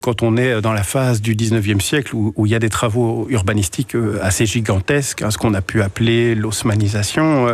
Quand on est dans la phase du 19e siècle où il y a des travaux urbanistiques assez gigantesques, ce qu'on a pu appeler l'haussmanisation.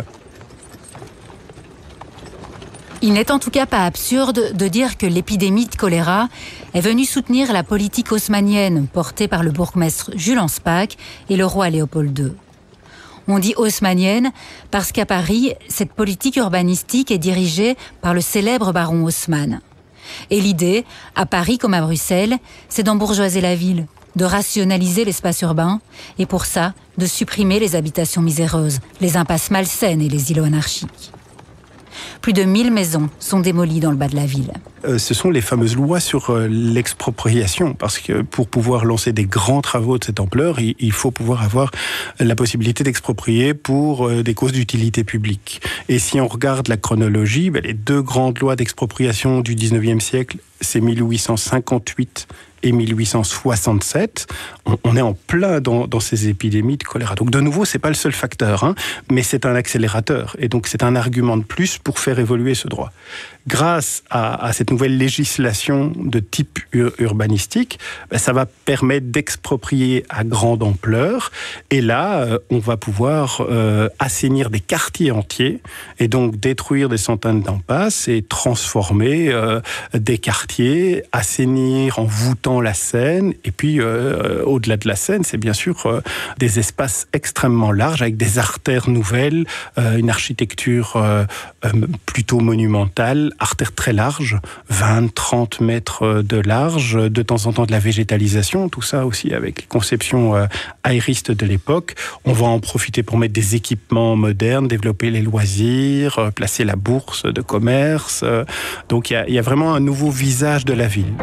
Il n'est en tout cas pas absurde de dire que l'épidémie de choléra est venue soutenir la politique haussmannienne portée par le bourgmestre Jules Anspach et le roi Léopold II. On dit haussmannienne parce qu'à Paris, cette politique urbanistique est dirigée par le célèbre baron Haussmann. Et l'idée, à Paris comme à Bruxelles, c'est d'embourgeoiser la ville, de rationaliser l'espace urbain, et pour ça, de supprimer les habitations miséreuses, les impasses malsaines et les îlots anarchiques. Plus de 1000 maisons sont démolies dans le bas de la ville. Ce sont les fameuses lois sur l'expropriation, parce que pour pouvoir lancer des grands travaux de cette ampleur, il faut pouvoir avoir la possibilité d'exproprier pour des causes d'utilité publique. Et si on regarde la chronologie, les deux grandes lois d'expropriation du 19e siècle, c'est 1858 et 1867, on est en plein dans ces épidémies de choléra. Donc de nouveau, c'est pas le seul facteur, mais c'est un accélérateur. Et donc c'est un argument de plus pour faire évoluer ce droit. Grâce à cette nouvelle législation de type urbanistique, ça va permettre d'exproprier à grande ampleur. Et là, on va pouvoir assainir des quartiers entiers et donc détruire des centaines d'impasses et transformer des quartiers, assainir en voûtant la Seine. Et puis, au-delà de la Seine, c'est bien sûr des espaces extrêmement larges avec des artères nouvelles, une architecture plutôt monumentale, artères très larges, 20-30 mètres de large, de temps en temps de la végétalisation, tout ça aussi avec les conceptions aéristes de l'époque. On va en profiter pour mettre des équipements modernes, développer les loisirs, placer la bourse de commerce. Donc il y a vraiment un nouveau visage de la ville.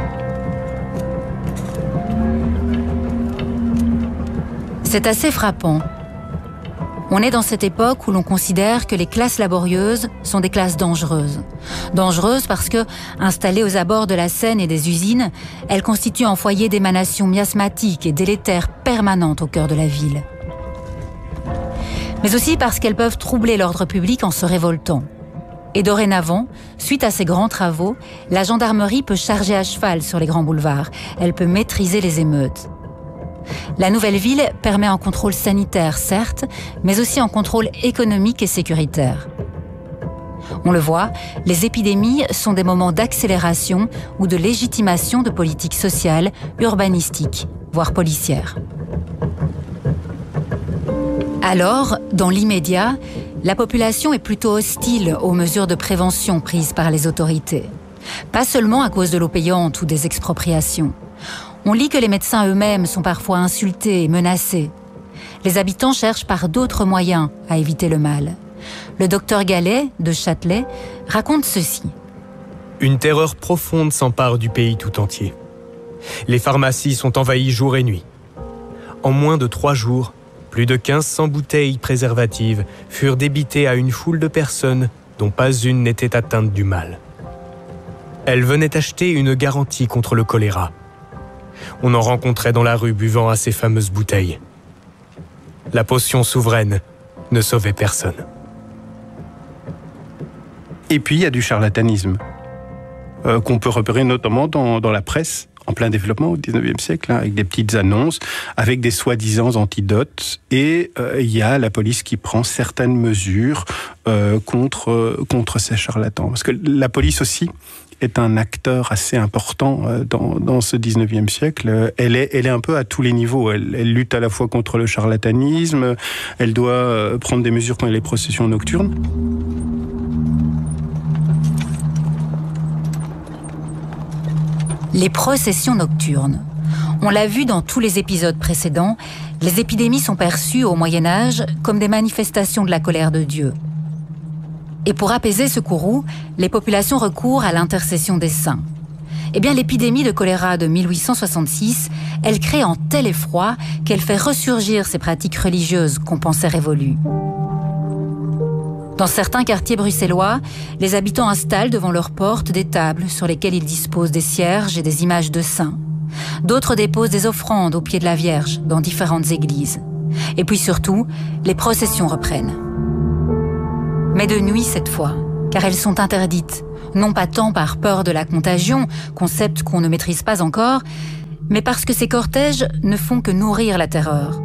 C'est assez frappant. On est dans cette époque où l'on considère que les classes laborieuses sont des classes dangereuses. Dangereuses parce que, installées aux abords de la Seine et des usines, elles constituent un foyer d'émanation miasmatique et délétère permanente au cœur de la ville. Mais aussi parce qu'elles peuvent troubler l'ordre public en se révoltant. Et dorénavant, suite à ces grands travaux, la gendarmerie peut charger à cheval sur les grands boulevards. Elle peut maîtriser les émeutes. La nouvelle ville permet un contrôle sanitaire, certes, mais aussi un contrôle économique et sécuritaire. On le voit, les épidémies sont des moments d'accélération ou de légitimation de politiques sociales, urbanistiques, voire policières. Alors, dans l'immédiat, la population est plutôt hostile aux mesures de prévention prises par les autorités. Pas seulement à cause de l'eau payante ou des expropriations. On lit que les médecins eux-mêmes sont parfois insultés et menacés. Les habitants cherchent par d'autres moyens à éviter le mal. Le docteur Gallet, de Châtelet, raconte ceci. Une terreur profonde s'empare du pays tout entier. Les pharmacies sont envahies jour et nuit. En moins de 3 jours, plus de 1500 bouteilles préservatives furent débitées à une foule de personnes dont pas une n'était atteinte du mal. Elles venaient acheter une garantie contre le choléra. On en rencontrait dans la rue buvant à ces fameuses bouteilles. La potion souveraine ne sauvait personne. Et puis, il y a du charlatanisme qu'on peut repérer notamment dans la presse, en plein développement au 19e siècle, avec des petites annonces, avec des soi-disant antidotes. Et il y a la police qui prend certaines mesures contre ces charlatans. Parce que la police aussi est un acteur assez important dans ce 19e siècle. Elle est un peu à tous les niveaux. Elle lutte à la fois contre le charlatanisme, elle doit prendre des mesures quand il y a les processions nocturnes. Les processions nocturnes. On l'a vu dans tous les épisodes précédents, les épidémies sont perçues au Moyen-Âge comme des manifestations de la colère de Dieu. Et pour apaiser ce courroux, les populations recourent à l'intercession des saints. Eh bien, l'épidémie de choléra de 1866, elle crée un tel effroi qu'elle fait ressurgir ces pratiques religieuses qu'on pensait révolues. Dans certains quartiers bruxellois, les habitants installent devant leurs portes des tables sur lesquelles ils disposent des cierges et des images de saints. D'autres déposent des offrandes au pied de la Vierge dans différentes églises. Et puis surtout, les processions reprennent. Mais de nuit cette fois, car elles sont interdites, non pas tant par peur de la contagion, concept qu'on ne maîtrise pas encore, mais parce que ces cortèges ne font que nourrir la terreur.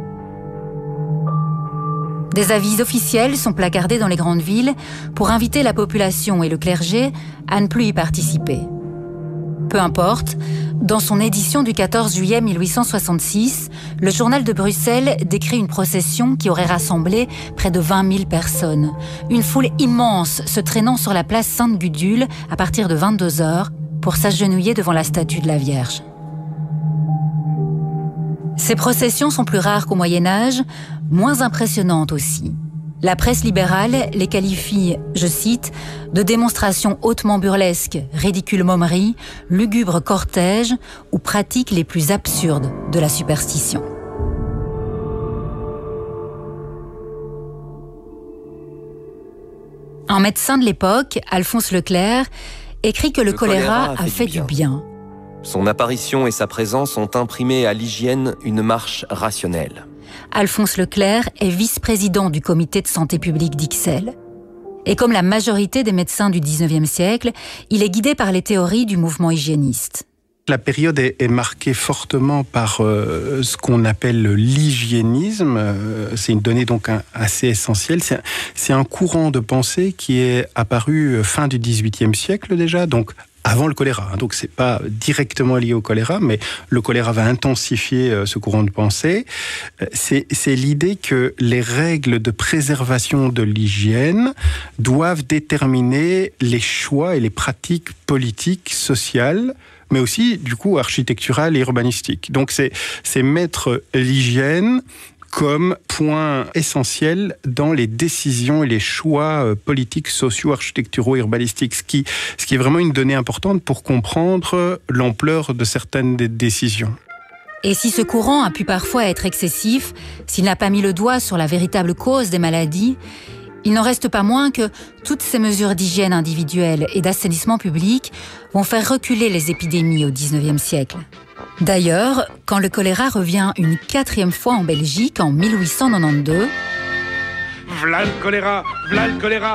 Des avis officiels sont placardés dans les grandes villes pour inviter la population et le clergé à ne plus y participer. Peu importe, dans son édition du 14 juillet 1866, le journal de Bruxelles décrit une procession qui aurait rassemblé près de 20 000 personnes. Une foule immense se traînant sur la place Sainte-Gudule à partir de 22 heures pour s'agenouiller devant la statue de la Vierge. Ces processions sont plus rares qu'au Moyen-Âge, moins impressionnantes aussi. La presse libérale les qualifie, je cite, de démonstrations hautement burlesques, ridicules momeries, lugubres cortèges ou pratiques les plus absurdes de la superstition. Un médecin de l'époque, Alphonse Leclerc, écrit que le choléra a fait du bien. Son apparition et sa présence ont imprimé à l'hygiène une marche rationnelle. Alphonse Leclerc est vice-président du comité de santé publique d'Ixelles. Et comme la majorité des médecins du XIXe siècle, il est guidé par les théories du mouvement hygiéniste. La période est marquée fortement par ce qu'on appelle l'hygiénisme. C'est une donnée donc assez essentielle. C'est un courant de pensée qui est apparu fin du XVIIIe siècle déjà, donc avant le choléra. Donc c'est pas directement lié au choléra, mais le choléra va intensifier ce courant de pensée. C'est l'idée que les règles de préservation de l'hygiène doivent déterminer les choix et les pratiques politiques, sociales, mais aussi, du coup, architecturales et urbanistiques. Donc c'est mettre l'hygiène comme point essentiel dans les décisions et les choix politiques, sociaux, architecturaux, urbanistiques, ce qui est vraiment une donnée importante pour comprendre l'ampleur de certaines des décisions. Et si ce courant a pu parfois être excessif, s'il n'a pas mis le doigt sur la véritable cause des maladies, il n'en reste pas moins que toutes ces mesures d'hygiène individuelle et d'assainissement public vont faire reculer les épidémies au XIXe siècle. D'ailleurs, quand le choléra revient une 4e fois en Belgique en 1892... V'là le choléra, v'là le choléra.